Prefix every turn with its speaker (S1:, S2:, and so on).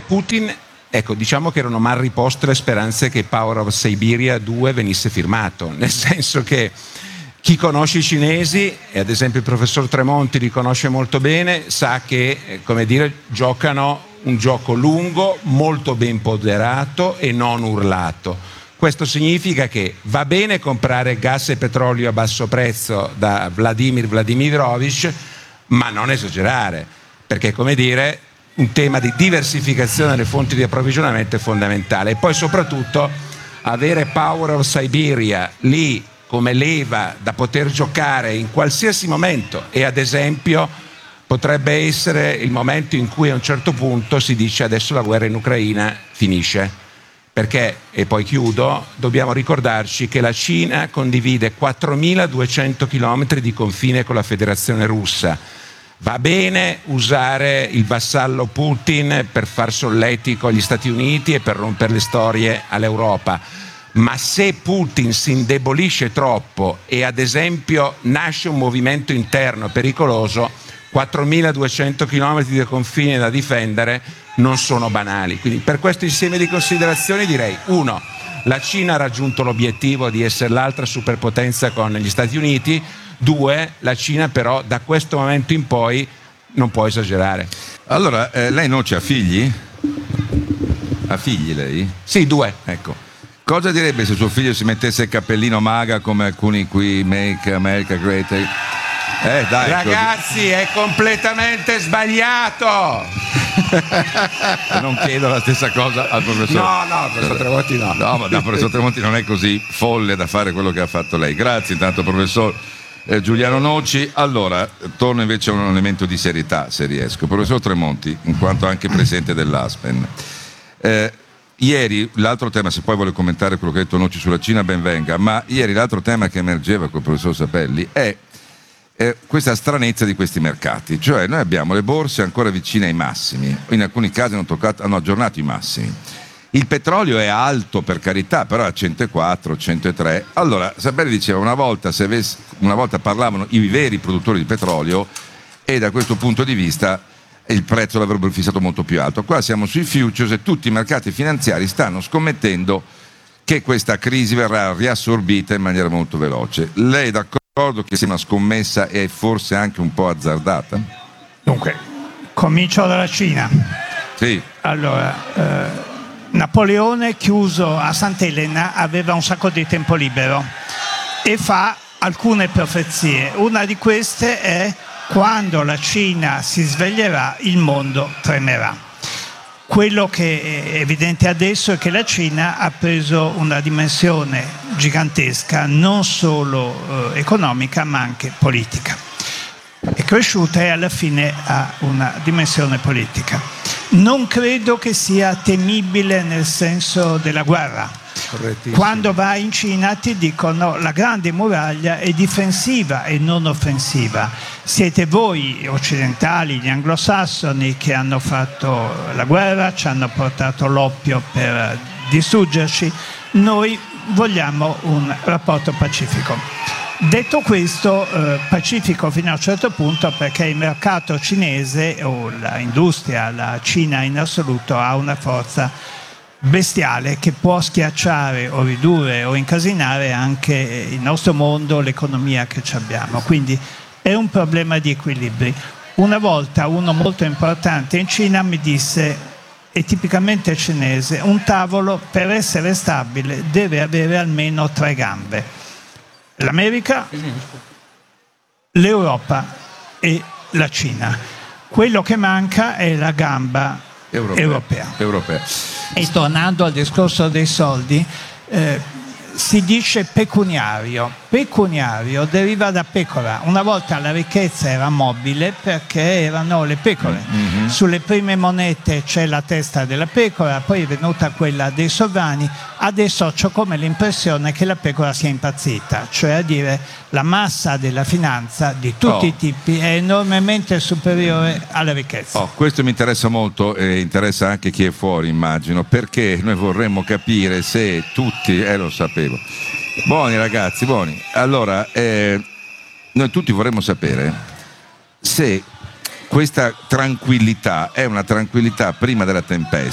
S1: Putin, ecco, diciamo che erano mal riposte le speranze che Power of Siberia 2 venisse firmato, nel senso che chi conosce i cinesi, e ad esempio il professor Tremonti li conosce molto bene, sa che, come dire, giocano un gioco lungo, molto ben ponderato e non urlato. Questo significa che va bene comprare gas e petrolio a basso prezzo da Vladimir Vladimirovich, ma non esagerare, perché, come dire, un tema di diversificazione delle fonti di approvvigionamento è fondamentale. E poi soprattutto avere Power of Siberia lì come leva da poter giocare in qualsiasi momento, e ad esempio potrebbe essere il momento in cui a un certo punto si dice adesso la guerra in Ucraina finisce, perché, e poi chiudo, dobbiamo ricordarci che la Cina condivide 4.200 chilometri di confine con la Federazione Russa. Va bene usare il vassallo Putin per far solletico agli Stati Uniti e per rompere le storie all'Europa, ma se Putin si indebolisce troppo e ad esempio nasce un movimento interno pericoloso, 4.200 km di confine da difendere non sono banali. Quindi per questo insieme di considerazioni direi: 1. La Cina ha raggiunto l'obiettivo di essere l'altra superpotenza con gli Stati Uniti. 2. La Cina però da questo momento in poi non può esagerare.
S2: Allora, lei non c'ha figli? Ha figli lei?
S1: Sì, 2.
S2: Ecco. Cosa direbbe se suo figlio si mettesse il cappellino MAGA come alcuni qui, Make America Great? Dai,
S1: ragazzi, così. È completamente sbagliato.
S2: Non chiedo la stessa cosa al professor.
S1: No, professor Tremonti no.
S2: No, ma da professor Tremonti non è così folle da fare quello che ha fatto lei. Grazie intanto professor Giuliano Noci. Allora, torno invece a un elemento di serietà, se riesco. Professor Tremonti, in quanto anche presidente dell'Aspen. Ieri l'altro tema, se poi vuole commentare quello che ha detto Noci sulla Cina, ben venga, ma ieri l'altro tema che emergeva col professor Sapelli è questa stranezza di questi mercati, cioè noi abbiamo le borse ancora vicine ai massimi, in alcuni casi hanno aggiornato i massimi, il petrolio è alto per carità, però a 104, 103. Allora Sapelli diceva una volta parlavano i veri produttori di petrolio e da questo punto di vista il prezzo l'avrebbero fissato molto più alto. Qua siamo sui futures e tutti i mercati finanziari stanno scommettendo che questa crisi verrà riassorbita in maniera molto veloce. Lei è d'accordo che sia una scommessa e forse anche un po' azzardata?
S3: Dunque, comincio dalla Cina.
S2: Sì.
S3: Allora, Napoleone, chiuso a Sant'Elena, aveva un sacco di tempo libero e fa alcune profezie. Una di queste è: quando la Cina si sveglierà, il mondo tremerà. Quello che è evidente adesso è che la Cina ha preso una dimensione gigantesca, non solo economica ma anche politica. È cresciuta e alla fine ha una dimensione politica. Non credo che sia temibile nel senso della guerra. Quando vai in Cina ti dicono la grande muraglia è difensiva e non offensiva. Siete voi occidentali, gli anglosassoni, che hanno fatto la guerra, ci hanno portato l'oppio per distruggerci. Noi vogliamo un rapporto pacifico. Detto questo, pacifico fino a un certo punto, perché il mercato cinese o l'industria, la Cina in assoluto, ha una forza bestiale che può schiacciare o ridurre o incasinare anche il nostro mondo, l'economia che abbiamo. Quindi è un problema di equilibri. Una volta uno molto importante in Cina mi disse, è tipicamente cinese, un tavolo per essere stabile deve avere almeno 3 gambe: l'America, l'Europa e la Cina. Quello che manca è la gamba europea. E tornando al discorso dei soldi, si dice pecuniario. Pecuniario deriva da pecora. Una volta la ricchezza era mobile perché erano le pecore. Mm-hmm. Sulle prime monete c'è la testa della pecora, poi è venuta quella dei sovrani. Adesso ho come l'impressione che la pecora sia impazzita, cioè a dire la massa della finanza di tutti i tipi è enormemente superiore alla ricchezza.
S2: Questo mi interessa molto e interessa anche chi è fuori, immagino, perché noi vorremmo capire se tutti, lo sapevo. Buoni ragazzi, buoni. Allora, noi tutti vorremmo sapere se questa tranquillità è una tranquillità prima della tempesta